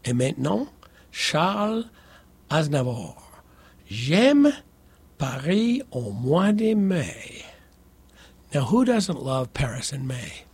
Et maintenant, Charles Aznavour. J'aime Paris au mois de mai. Now, who doesn't love Paris in May?